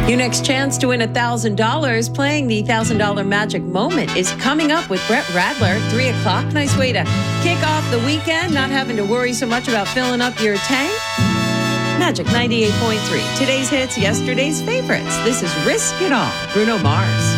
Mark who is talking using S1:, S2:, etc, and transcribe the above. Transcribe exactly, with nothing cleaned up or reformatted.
S1: Your next chance to win one thousand dollars playing the one thousand dollars Magic Moment is coming up with Brett Radler, three o'clock. Nice way to kick off the weekend, not having to worry so much about filling up your tank. Magic ninety-eight point three. Today's hits, yesterday's favorites. This is Risk It All, Bruno Mars.